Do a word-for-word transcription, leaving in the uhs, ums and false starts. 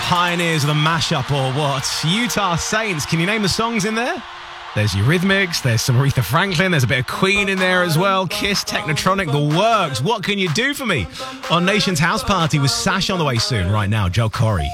pioneers of the mashup or what? Utah Saints. Can you name the songs in there? There's Eurythmics, there's some Aretha Franklin, there's a bit of Queen in there as well. Kiss, Technotronic, the works. What can you do for me? On Nation's House Party with Sash on the way soon. Right now, Joe Corey.